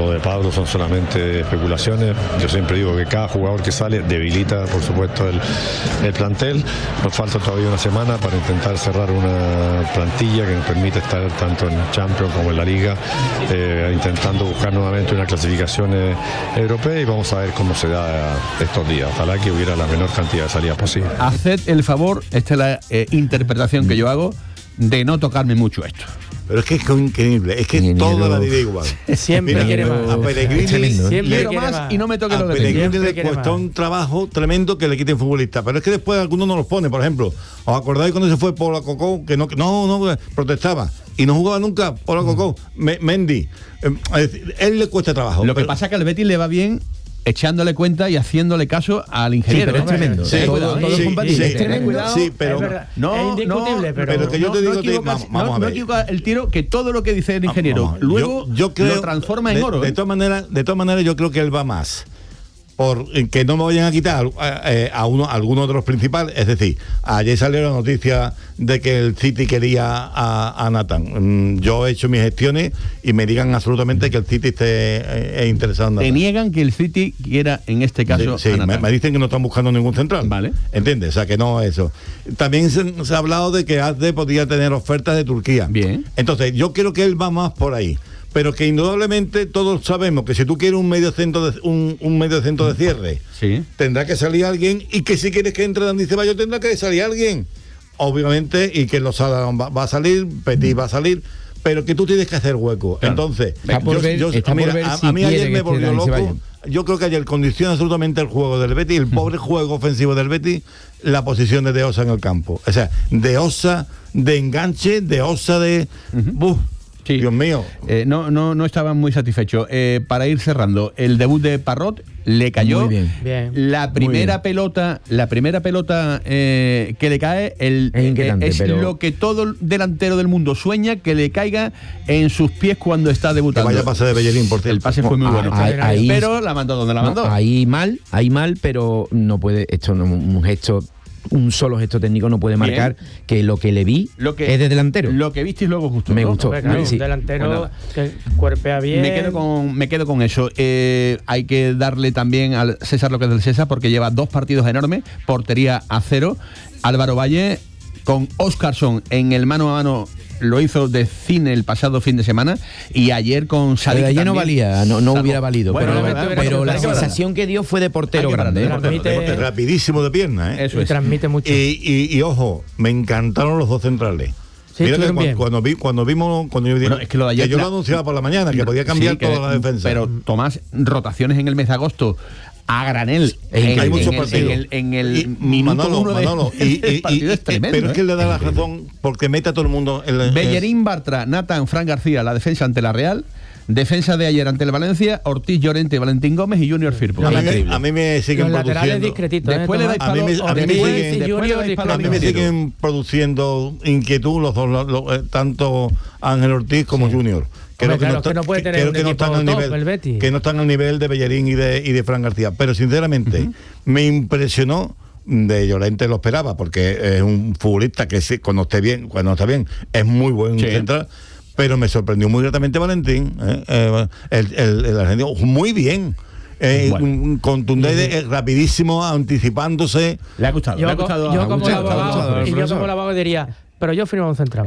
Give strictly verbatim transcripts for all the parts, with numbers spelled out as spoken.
lo de Pablo son solamente especulaciones. Yo siempre digo que cada jugador que sale debilita, por supuesto, el, el plantel. Nos falta todavía una semana para intentar cerrar una plantilla que nos permite estar tanto en Champions como en la Liga, eh, intentando buscar nuevamente una clasificación eh, europea, y vamos a ver cómo se da estos días. Ojalá que hubiera la menor cantidad de salidas posible. Haced el favor, esta es la eh, interpretación que yo hago, de no tocarme mucho esto. Pero es que es increíble, es que es toda la vida igual. Siempre Mira, quiere más. A Pellegrini Siempre quiero quiere más más. Y no me toque a lo que Pellegrini tengo. le quiere cuesta más. un trabajo tremendo que le quiten futbolista. Pero es que después algunos no los pone. Por ejemplo, ¿os acordáis cuando se fue Paula Cocó? Que no, que no, no protestaba y no jugaba nunca Paula Cocó. Me, Mendy. Eh, es decir, él le cuesta trabajo. Lo que pero, pasa es que al Betis le va bien echándole cuenta y haciéndole caso al ingeniero. Sí, pero es tremendo. Sí, todo, cuidado, todo sí, es compatible. sí, Ten cuidado. sí, pero Es verdad, No, es indiscutible, no, pero, pero que yo te digo, no, te- equivocas, vamos, vamos no, a no ver. equivoca el tiro, que todo lo que dice el ingeniero Vamos, luego yo, yo creo, lo transforma en de, oro. De ¿eh? todas maneras, de todas maneras, yo creo que él va más por que no me vayan a quitar eh, a uno, a alguno de los principales. Es decir, ayer salió la noticia de que el City quería a, a Nathan. Mm, Yo he hecho mis gestiones y me digan absolutamente que el City esté eh, interesado en Te Nathan. niegan que el City quiera, en este caso, Sí, a sí, me, Nathan. me dicen que no están buscando ningún central. Vale. ¿Entiendes? O sea, que no eso. También se, se ha hablado de que Azde podría tener ofertas de Turquía. Bien. Entonces, yo creo que él va más por ahí. Pero que indudablemente todos sabemos que si tú quieres un medio centro de, un, un medio centro de cierre, Sí. tendrá que salir alguien, y que si quieres que entre Dani Ceballos tendrá que salir alguien. Obviamente, y que Lozada va, va a salir, Petit va a salir, pero que tú tienes que hacer hueco. Claro. Entonces, Está por ver- está por ver a, si a mí quiere ayer que me esté volvió Dani loco. Ceballos. Yo creo que ayer condiciona absolutamente el juego del Betis, el pobre juego ofensivo del Betis, la posición de De Osa en el campo. O sea, De Osa de enganche, De Osa de... Uf, Sí. Dios mío. Eh, no, no, no estaban muy satisfechos. Eh, para ir cerrando, el debut de Parrot le cayó. Muy bien. Bien. La primera pelota, la primera pelota eh, que le cae, el, Es inquietante, eh, es pero- lo que todo delantero del mundo sueña, que le caiga en sus pies cuando está Que debutando. vaya pase de Bellerín, por El cierto. pase fue muy Ah, bueno. ahí- ahí- pero la mandó donde la mandó. No, ahí mal, ahí mal, pero no puede, esto no, un gesto, un solo gesto técnico no puede marcar Bien. que lo que le vi Lo que- es de delantero. Lo que visteis luego justo. Me ¿no? gustó. Hombre, claro, Sí. un delantero Pues nada. que cuerpea bien. Me quedo con, me quedo con eso. Eh, hay que darle también al César lo que es del César, porque lleva dos partidos enormes, portería a cero. Álvaro Valle con Óscarson en el mano a mano lo hizo de cine el pasado fin de semana, y ayer con Lo Sadik de ayer no también. valía, no, no Salvo- hubiera valido, Bueno, pero, no, no, no, pero no, la hay que sensación que dio fue de portero Hay que grande. ¿eh? parar, Transmite- Deporte rapidísimo de pierna, ¿eh? Eso Y es. transmite mucho. Y, y, y ojo, me encantaron los dos centrales. Sí, Mira que estuvieron cuando, bien. cuando, vi, cuando vimos, cuando yo, Bueno, es que lo de ayer yo la- lo anunciaba por la mañana, que podía cambiar Sí, que- toda la defensa. Pero Tomás, rotaciones en el mes de agosto a granel. Es en, que hay en muchos el, partidos. en el, en el Y minuto Manolo, uno de, Manolo, y, del y- partido y- es tremendo. pero es que ¿eh? le da la razón porque mete a todo el mundo en la, en- Bellerín, Bartra, Nathan, Fran García, la defensa ante la Real. Defensa de ayer ante el Valencia, Ortiz, Llorente, Valentín Gómez y Junior Firpo. a, mí me, increíble. a mí me siguen Los laterales produciendo discretitos. Después le ¿eh, dais Tomás? A mí me- palo- a mí me después- siguen- después le dais palo a mí me Vinicius. siguen produciendo inquietud los dos, los- los- eh, tanto Ángel Ortiz como Junior. Hombre, claro, es que no puede tener creo un que no equipo están al top, nivel, el Betis. que no están al nivel de Bellerín y de, y de Fran García. Pero sinceramente, me impresionó. De Llorente lo esperaba, porque es un futbolista que sí, cuando esté bien, cuando está bien, es muy buen Sí. central. Pero me sorprendió muy gratamente Valentín, ¿eh? Eh, el, el, el argentino, muy bien. Eh, Bueno. un, un contundente, eh, rapidísimo, anticipándose. Le ha gustado, Yo, le ha co- gustado. yo le ha como gustado, le ha abogado, gustado. y yo profesor. como abogado diría, pero yo firmo un central.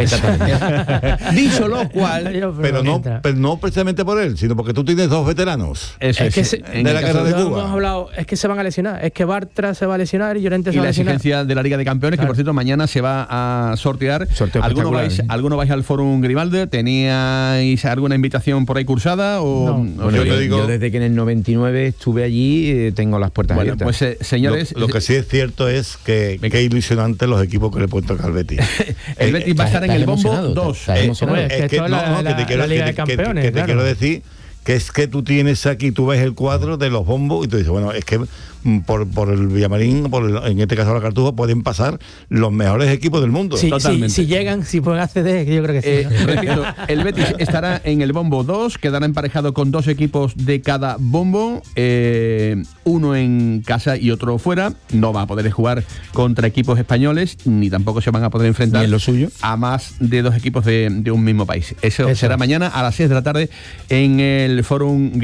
Dicho lo cual, Yo firmo Pero un no, central. pero no precisamente por él, sino porque tú tienes dos veteranos. eso Es que es, se- en de el la caso guerra de Lo Cuba. hemos hablado, es que se van a lesionar. Es que Bartra se va a lesionar y Llorente se y va a la lesionar. exigencia de la Liga de Campeones, que Claro. por cierto mañana se va a sortear. Sorteo ¿Alguno espectacular, vais, ¿eh? ¿Alguno vais al Fórum Grimaldi? ¿Teníais alguna invitación por ahí cursada? O, No. o Bueno, yo yo- te digo- yo desde que en el noventa y nueve estuve allí eh, tengo las puertas Bueno, abiertas. pues eh, señores, Lo, lo que sí es cierto es que Venga. qué ilusionante los equipos que le pueden tocar al Betis. el Betis va a estar en estás el bombo emocionado, dos. estás Eh, emocionado. Hombre, es que esto es la- la- que te quiero- la Liga que de te- que te- Campeones, que te claro. quiero decir que es que tú tienes aquí, tú ves el cuadro de los bombos y tú dices, bueno, es que mm, por, por el Villamarín, por el- en este caso la Cartuja, pueden pasar los mejores equipos del mundo. Sí, Totalmente. Si, si llegan, si pueden acceder, que yo creo que sí. Eh, ¿no? repito, el Betis estará en el bombo dos, quedará emparejado con dos equipos de cada bombo, eh, uno en casa y otro fuera. No va a poder jugar contra equipos españoles, ni tampoco se van a poder enfrentar Ni en lo suyo. a más de dos equipos de, de un mismo país. Eso, Eso será es. mañana a las seis de la tarde en el Fórum